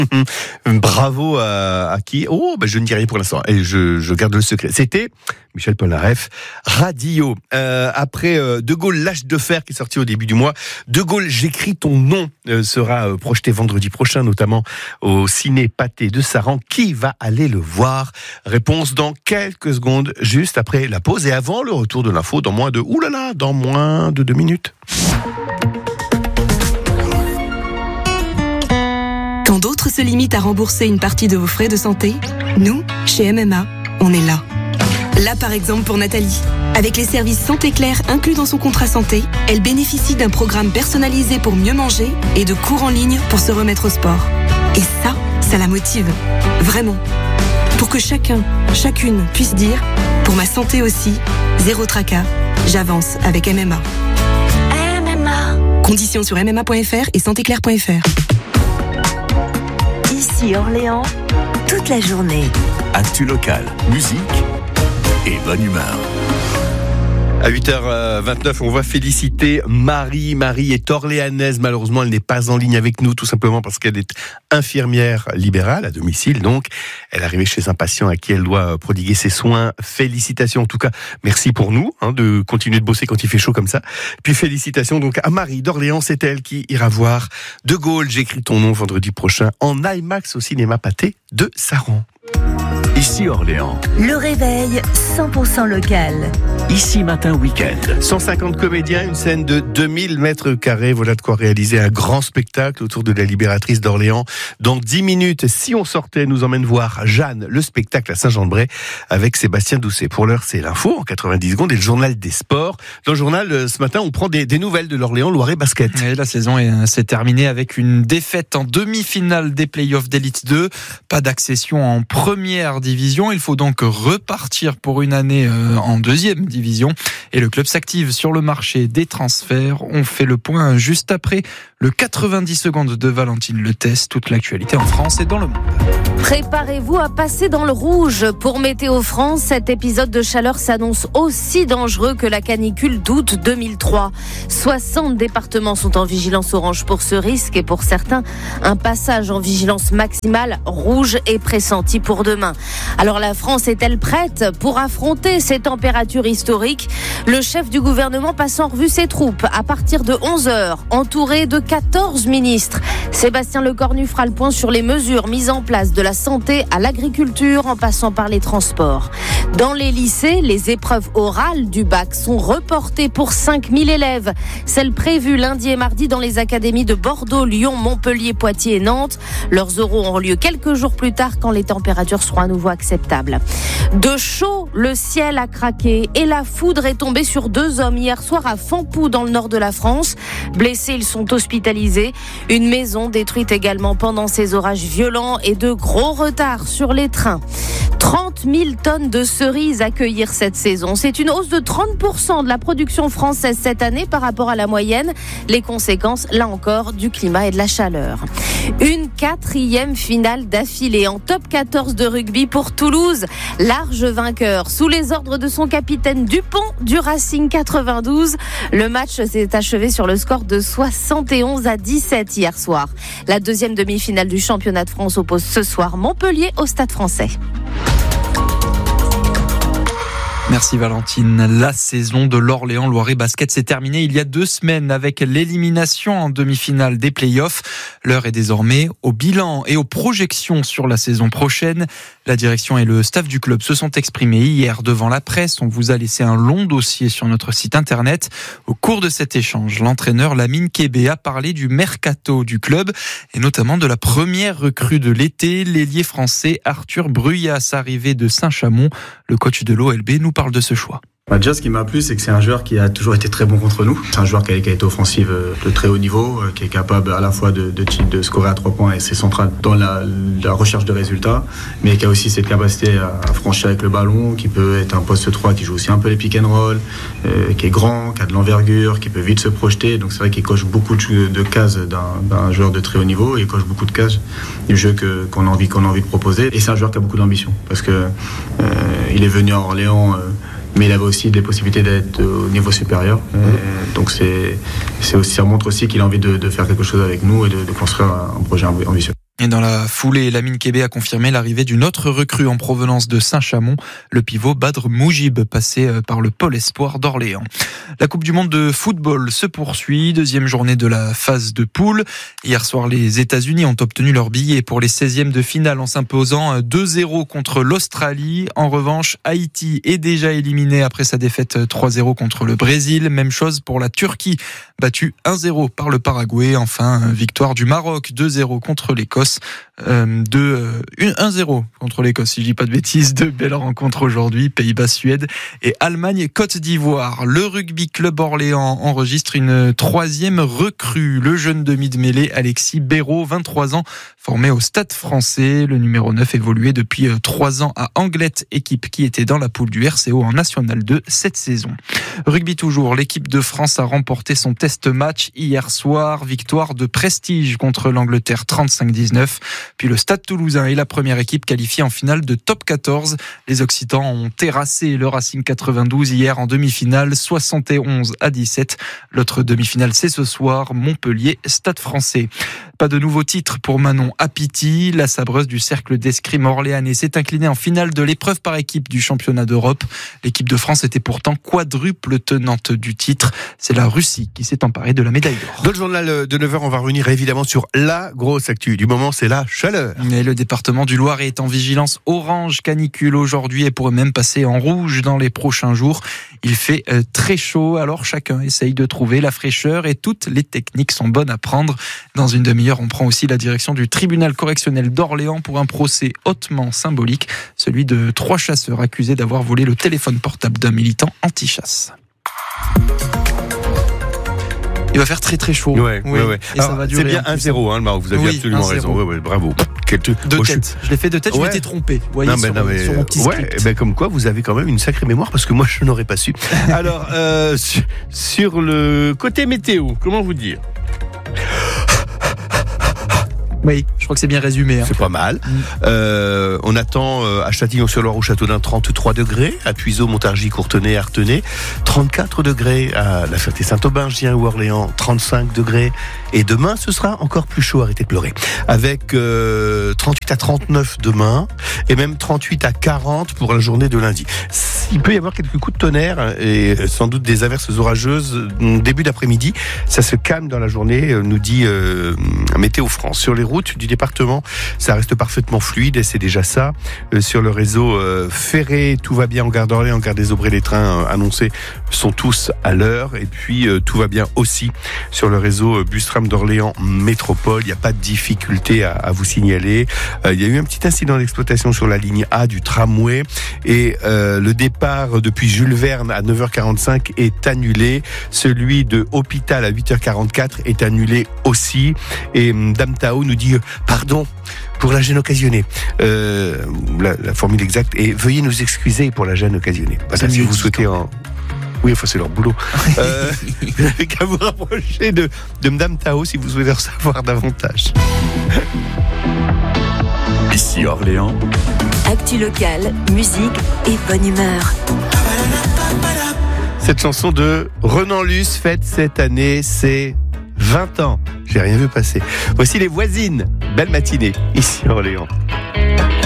Bravo à qui? Je ne dis rien pour l'instant. Et je garde le secret. C'était Michel Polnareff, Radio. Après De Gaulle, l'âge de fer qui est sorti au début du mois. De Gaulle, j'écris ton nom sera projeté vendredi prochain, notamment au Ciné Pâté de Saran. Qui va aller le voir? Réponse dans quelques secondes, juste après la pause et avant le retour de l'info dans moins de 2 minutes. Quand d'autres se limitent à rembourser une partie de vos frais de santé, nous, chez MMA, on est là. Là, par exemple, pour Nathalie. Avec les services Santé Claire inclus dans son contrat santé, elle bénéficie d'un programme personnalisé pour mieux manger et de cours en ligne pour se remettre au sport. Et ça la motive. Vraiment. Pour que chacune puisse dire « Pour ma santé aussi, zéro tracas, j'avance avec MMA ». MMA. Conditions sur mma.fr et santéclaire.fr. Ici Orléans, toute la journée. Actu locale, musique et bonne humeur. À 8h29, on va féliciter Marie. Marie est orléanaise. Malheureusement, elle n'est pas en ligne avec nous, tout simplement parce qu'elle est infirmière libérale, à domicile. Donc, elle est arrivée chez un patient à qui elle doit prodiguer ses soins. Félicitations. En tout cas, merci pour nous, de continuer de bosser quand il fait chaud comme ça. Puis félicitations donc à Marie d'Orléans. C'est elle qui ira voir De Gaulle. J'écris ton nom vendredi prochain en IMAX au Cinéma Pâté de Saran. Ici Orléans. Le réveil 100% local. Ici matin week-end. 150 comédiens, une scène de 2000 mètres carrés. Voilà de quoi réaliser un grand spectacle autour de la Libératrice d'Orléans. Dans 10 minutes, Si on sortait, nous emmène voir Jeanne, le spectacle à Saint-Jean-de-Bray avec Sébastien Doucet. Pour l'heure, c'est l'info en 90 secondes et le journal des sports. Dans le journal, ce matin, on prend des nouvelles de l'Orléans Loiret Basket. Et la saison s'est terminée avec une défaite en demi-finale des playoffs d'Élite 2. Pas d'accession en première division. Il faut donc repartir pour une année en deuxième division. Et le club s'active sur le marché des transferts. On fait le point juste après le 90 secondes de Valentine Le Test. Toute l'actualité en France et dans le monde. Préparez-vous à passer dans le rouge. Pour Météo France, cet épisode de chaleur s'annonce aussi dangereux que la canicule d'août 2003. 60 départements sont en vigilance orange pour ce risque et pour certains, un passage en vigilance maximale rouge est pressenti pour demain. Alors la France est-elle prête pour affronter ces températures historiques? Le chef du gouvernement passe en revue ses troupes à partir de 11h, entouré de 14 ministres. Sébastien Lecornu fera le point sur les mesures mises en place de la santé à l'agriculture en passant par les transports. Dans les lycées, les épreuves orales du bac sont reportées pour 5000 élèves. Celles prévues lundi et mardi dans les académies de Bordeaux, Lyon, Montpellier, Poitiers et Nantes. Leurs oraux auront lieu quelques jours plus tard quand les températures seront à nouveau acceptables. De chaud, le ciel a craqué et la foudre est tombée sur 2 hommes hier soir à Fampou dans le nord de la France. Blessés, ils sont hospitalisés. Une maison détruite également pendant ces orages violents et de gros retards sur les trains. 30 000 tonnes de cerises à cueillir cette saison. C'est une hausse de 30% de la production française cette année par rapport à la moyenne. Les conséquences, là encore, du climat et de la chaleur. Une 4e finale d'affilée en top 14 de rugby pour Toulouse. Large vainqueur sous les ordres de son capitaine Dupont du Racing 92. Le match s'est achevé sur le score de 71-17 hier soir. La 2e demi-finale du championnat de France oppose ce soir Montpellier au Stade Français. Merci Valentine. La saison de l'Orléans Loiret Basket s'est terminée il y a 2 semaines avec l'élimination en demi-finale des playoffs. L'heure est désormais au bilan et aux projections sur la saison prochaine. La direction et le staff du club se sont exprimés hier devant la presse. On vous a laissé un long dossier sur notre site internet. Au cours de cet échange, l'entraîneur Lamine Kébé a parlé du mercato du club et notamment de la première recrue de l'été, l'ailier français Arthur Bruyas, arrivé de Saint-Chamond. Le coach de l'OLB nous parle de ce choix. Déjà, ce qui m'a plu, c'est que c'est un joueur qui a toujours été très bon contre nous. C'est un joueur qui a été offensif de très haut niveau, qui est capable à la fois de scorer à 3 points et c'est central dans la recherche de résultats, mais qui a aussi cette capacité à franchir avec le ballon, qui peut être un poste 3, qui joue aussi un peu les pick and roll, qui est grand, qui a de l'envergure, qui peut vite se projeter. Donc c'est vrai qu'il coche beaucoup de cases d'un joueur de très haut niveau, et il coche beaucoup de cases du jeu qu'on a envie de proposer. Et c'est un joueur qui a beaucoup d'ambition, parce que il est venu à Orléans, mais il avait aussi des possibilités d'être au niveau supérieur. Donc ça montre aussi qu'il a envie de faire quelque chose avec nous et de construire un projet ambitieux. Et dans la foulée, Lamine Kébé a confirmé l'arrivée d'une autre recrue en provenance de Saint-Chamond, le pivot Badr Moujib, passé par le pôle espoir d'Orléans. La Coupe du Monde de football se poursuit, deuxième journée de la phase de poule. Hier soir, les États-Unis ont obtenu leur billet pour les 16e de finale en s'imposant 2-0 contre l'Australie. En revanche, Haïti est déjà éliminé après sa défaite 3-0 contre le Brésil. Même chose pour la Turquie, battue 1-0 par le Paraguay. Enfin, victoire du Maroc, 2-0 contre l'Écosse. 1-0 contre l'Écosse, si je dis pas de bêtises. Deux belles rencontres aujourd'hui, Pays-Bas-Suède et Allemagne-Côte d'Ivoire. Le Rugby Club Orléans enregistre une 3e recrue. Le jeune demi de mêlée Alexis Béraud, 23 ans, formé au Stade Français. Le numéro 9 évoluait depuis 3 ans à Anglette, équipe qui était dans la poule du RCO en National 2 cette saison. Rugby toujours, l'équipe de France a remporté son test match hier soir. Victoire de prestige contre l'Angleterre 35-19. Puis le Stade Toulousain est la première équipe qualifiée en finale de top 14. Les Occitans ont terrassé le Racing 92 hier en demi-finale, 71-17. L'autre demi-finale, c'est ce soir, Montpellier-Stade Français. Pas de nouveau titre pour Manon Apiti. La sabreuse du cercle d'escrime orléanais s'est inclinée en finale de l'épreuve par équipe du championnat d'Europe. L'équipe de France était pourtant quadruple tenante du titre. C'est la Russie qui s'est emparée de la médaille d'or. Dans le journal de 9h, on va revenir évidemment sur la grosse actu du moment, c'est la chaleur. Mais le département du Loiret est en vigilance orange canicule aujourd'hui et pourrait même passer en rouge dans les prochains jours. Il fait très chaud, alors chacun essaye de trouver la fraîcheur et toutes les techniques sont bonnes à prendre. Dans une demi-heure, on prend aussi la direction du tribunal correctionnel d'Orléans pour un procès hautement symbolique, celui de 3 chasseurs accusés d'avoir volé le téléphone portable d'un militant anti-chasse. Il va faire très très chaud. Ouais. Et Alors, ça va durer. c'est bien 1-0, le Maroc. Vous avez absolument 1-0. raison. Ouais, bravo. De tête. Je l'ai fait de tête, je m'étais trompé. Vous voyez, sur mon petit script. Comme quoi, vous avez quand même une sacrée mémoire parce que moi, je n'aurais pas su. Alors, sur le côté météo, comment vous dire ? Oui, je crois que c'est bien résumé. C'est pas mal. On attend à Châtillon-sur-Loire au Château d'Ain 33 degrés, à Puiseaux, Montargis, Courtenay, Artenay 34 degrés, à La Ferté-Saint-Aubin-Gien ou Orléans 35 degrés. Et demain, ce sera encore plus chaud, arrêtez de pleurer. Avec 38 à 39 demain et même 38 à 40 pour la journée de lundi. Il peut y avoir quelques coups de tonnerre et sans doute des averses orageuses début d'après-midi. Ça se calme dans la journée, nous dit Météo France. Sur les routes du département, ça reste parfaitement fluide et c'est déjà ça. Sur le réseau ferré, tout va bien en gare d'Orléans, en gare des Aubrais, les trains annoncés sont tous à l'heure. Et puis tout va bien aussi sur le réseau bus-tram d'Orléans Métropole. Il n'y a pas de difficulté à vous signaler. Il y a eu un petit incident d'exploitation sur la ligne A du tramway et le départ depuis Jules Verne à 9h45 est annulé. Celui de Hôpital à 8h44 est annulé aussi. Et Dame Tao nous dit pardon pour la gêne occasionnée. La formule exacte est veuillez nous excuser pour la gêne occasionnée. Voilà, si vous souhaitez en... Oui, enfin, c'est leur boulot. Vous n'avez qu'à vous rapprocher de Madame Tao si vous souhaitez en savoir davantage. Ici Orléans. Actu locale, musique et bonne humeur. Cette chanson de Renan Luce fête cette année ses 20 ans. J'ai rien vu passer. Voici les voisines. Belle matinée, ici Orléans.